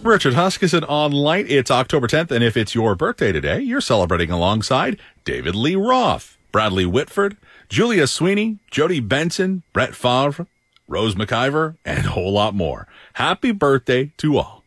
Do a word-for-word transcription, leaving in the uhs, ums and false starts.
Richard Huskisson on Light. It's October tenth, and if it's your birthday today, you're celebrating alongside David Lee Roth, Bradley Whitford, Julia Sweeney, Jody Benson, Brett Favre, Rose McIver, and a whole lot more. Happy birthday to all.